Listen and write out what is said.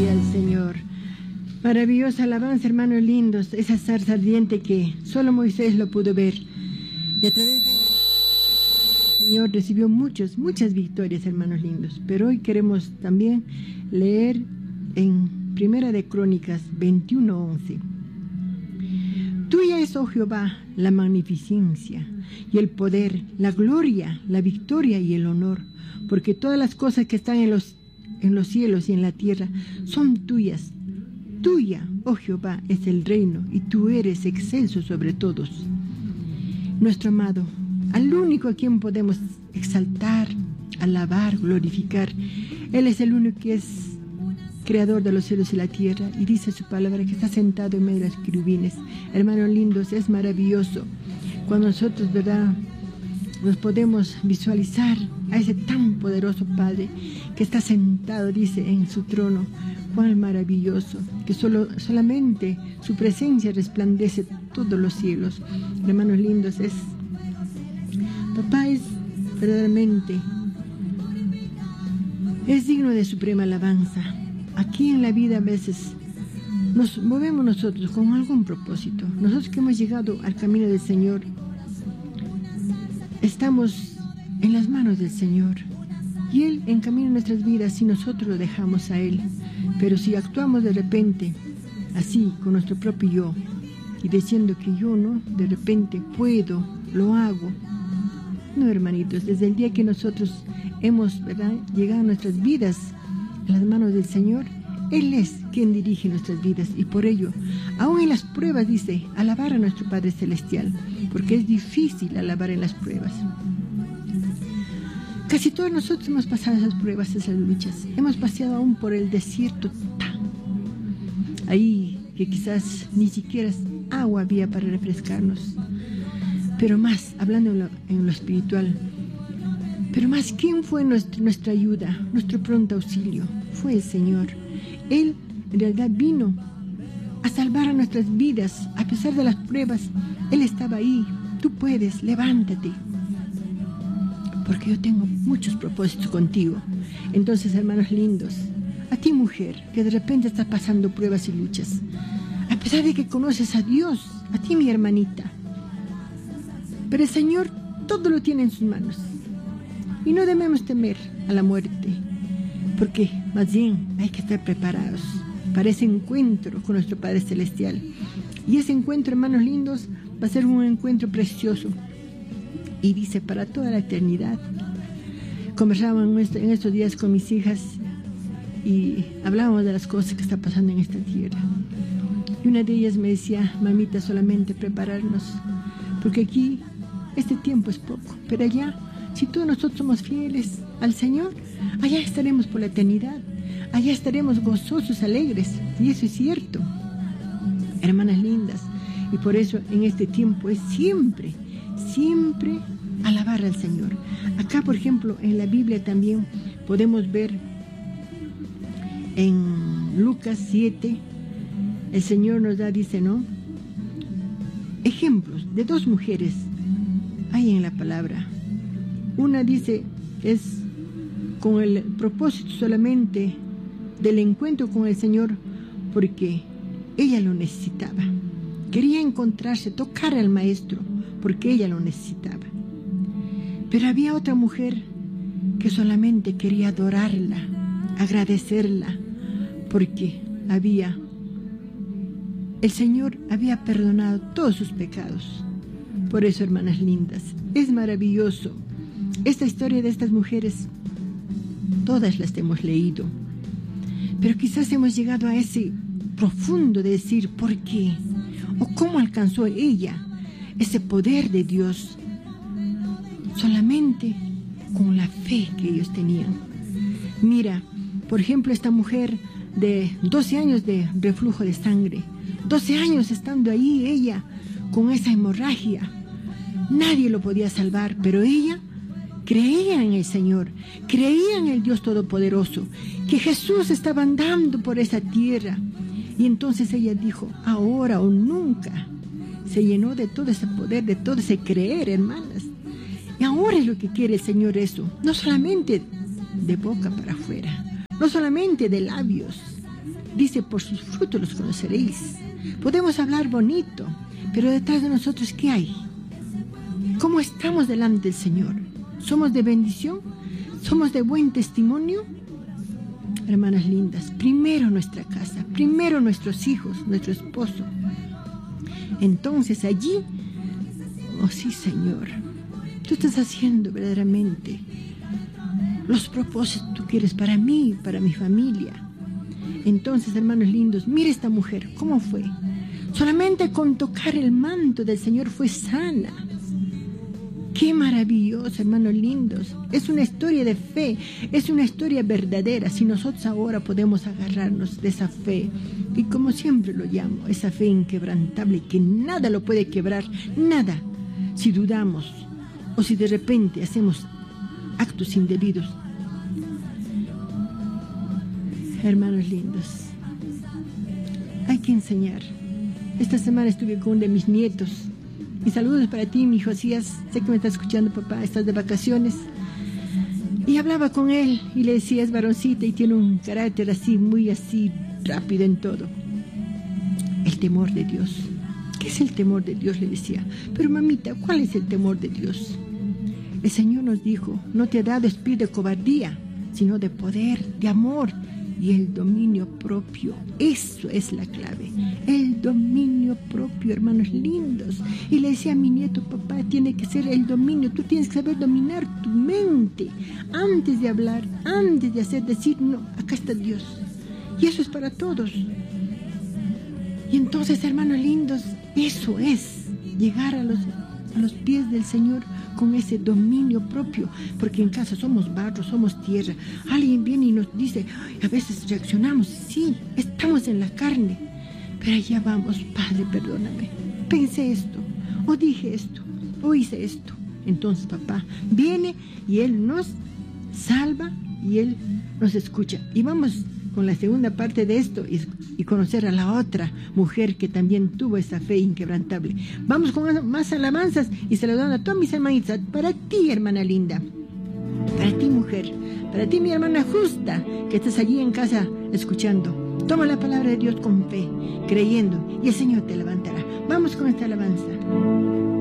Gloria al Señor. Maravillosa alabanza, hermanos lindos, esa zarza ardiente que solo Moisés lo pudo ver. Y a través de el Señor recibió muchas victorias, hermanos lindos. Pero hoy queremos también leer en Primera de Crónicas 21:11. Tuya es, oh Jehová, la magnificencia y el poder, la gloria, la victoria y el honor, porque todas las cosas que están en los cielos y en la tierra son tuyas. Tuya, oh Jehová, es el reino, y tú eres excelso sobre todos. Nuestro amado, al único a quien podemos exaltar, alabar, glorificar, Él es el único que es creador de los cielos y la tierra, y dice su palabra que está sentado en medio de los querubines. Hermanos lindos, es maravilloso cuando nosotros, ¿verdad?, nos podemos visualizar a ese tan poderoso Padre que está sentado, dice, en su trono. Cuán maravilloso, que solamente su presencia resplandece todos los cielos. Hermanos lindos, Papá es verdaderamente, es digno de suprema alabanza. Aquí en la vida a veces nos movemos nosotros con algún propósito. Nosotros que hemos llegado al camino del Señor, estamos en las manos del Señor, y Él encamina nuestras vidas si nosotros lo dejamos a Él. Pero si actuamos de repente así con nuestro propio yo y diciendo que yo no, de repente puedo, lo hago. No, hermanitos, desde el día que nosotros hemos, ¿verdad?, llegado a nuestras vidas a las manos del Señor, Él es quien dirige nuestras vidas, y por ello, aún en las pruebas, dice, alabar a nuestro Padre Celestial, porque es difícil alabar en las pruebas. Casi todos nosotros hemos pasado esas pruebas, esas luchas. Hemos paseado aún por el desierto, ahí que quizás ni siquiera agua había para refrescarnos. Pero más, hablando en lo espiritual, pero más, ¿quién fue nuestra ayuda, nuestro pronto auxilio? Fue el Señor. Él en realidad vino a salvar a nuestras vidas. A pesar de las pruebas, Él estaba ahí. Tú puedes, levántate, porque yo tengo muchos propósitos contigo. Entonces, hermanos lindos, a ti, mujer, que de repente estás pasando pruebas y luchas, a pesar de que conoces a Dios, a ti, mi hermanita, pero el Señor todo lo tiene en sus manos, y no debemos temer a la muerte, porque más bien hay que estar preparados para ese encuentro con nuestro Padre Celestial. Y ese encuentro, hermanos lindos, va a ser un encuentro precioso, y dice, para toda la eternidad. Conversaba en estos días con mis hijas y hablábamos de las cosas que están pasando en esta tierra. Y una de ellas me decía, mamita, solamente prepararnos, porque aquí este tiempo es poco, pero allá, si todos nosotros somos fieles al Señor, allá estaremos por la eternidad, allá estaremos gozosos, alegres, y eso es cierto, hermanas lindas. Y por eso en este tiempo es siempre alabar al Señor. Acá, por ejemplo, en la Biblia también podemos ver en Lucas 7, el Señor nos da, dice, ¿no?, ejemplos de dos mujeres hay en la palabra. Una dice es con el propósito solamente del encuentro con el Señor, porque ella lo necesitaba. Quería encontrarse, tocar al Maestro, porque ella lo necesitaba. Pero había otra mujer que solamente quería adorarla, agradecerla, porque el Señor había perdonado todos sus pecados. Por eso, hermanas lindas, es maravilloso esta historia de estas mujeres. Todas las hemos leído, pero quizás hemos llegado a ese profundo de decir, ¿por qué? ¿O cómo alcanzó ella ese poder de Dios? Solamente con la fe que ellos tenían. Mira, por ejemplo, esta mujer de 12 años de reflujo de sangre, 12 años estando ahí ella con esa hemorragia. Nadie lo podía salvar, pero ella creía en el Señor, creía en el Dios Todopoderoso, que Jesús estaba andando por esa tierra. Y entonces ella dijo, ahora o nunca. Se llenó de todo ese poder, de todo ese creer, hermanas. Y ahora es lo que quiere el Señor, eso. No solamente de boca para afuera, no solamente de labios, Dice, por sus frutos los conoceréis. Podemos hablar bonito, pero detrás de nosotros, ¿qué hay? ¿Cómo estamos delante del Señor? ¿Somos de bendición? ¿Somos de buen testimonio? Hermanas lindas, primero nuestra casa, primero nuestros hijos, nuestro esposo. Entonces allí, oh sí, Señor, tú estás haciendo verdaderamente los propósitos que tú quieres para mí, para mi familia. Entonces, hermanos lindos, mire esta mujer, ¿cómo fue? Solamente con tocar el manto del Señor fue sana. ¡Qué maravilloso, hermanos lindos! Es una historia de fe, es una historia verdadera. Si nosotros ahora podemos agarrarnos de esa fe, y como siempre lo llamo, esa fe inquebrantable, que nada lo puede quebrar, nada. Si dudamos o si de repente hacemos actos indebidos. Hermanos lindos, hay que enseñar. Esta semana estuve con uno de mis nietos. Y saludos para ti, mi Josías. Sé que me estás escuchando, papá. Estás de vacaciones. Y hablaba con él y le decía, es varoncita y tiene un carácter así, muy así, rápido en todo. El temor de Dios. ¿Qué es el temor de Dios? Le decía. Pero mamita, ¿cuál es el temor de Dios? El Señor nos dijo, no te ha dado espíritu de cobardía, sino de poder, de amor y el dominio propio. Eso es la clave, el dominio propio, hermanos lindos. Y le decía a mi nieto, papá, tiene que ser el dominio, tú tienes que saber dominar tu mente antes de hablar, antes de hacer, decir, no, acá está Dios. Y eso es para todos. Y entonces, hermanos lindos, eso es llegar a los pies del Señor con ese dominio propio, porque en casa somos barro, somos tierra. Alguien viene y nos dice, a veces reaccionamos, sí, estamos en la carne, pero allá vamos, Padre, perdóname, pensé esto, o dije esto, o hice esto. Entonces papá viene y Él nos salva y Él nos escucha. Y vamos con la segunda parte de esto y conocer a la otra mujer que también tuvo esa fe inquebrantable. Vamos con más alabanzas y saludando a todas mis hermanitas. Para ti, hermana linda, para ti, mujer, para ti, mi hermana justa, que estás allí en casa escuchando. Toma la palabra de Dios con fe, creyendo, y el Señor te levantará. Vamos con esta alabanza.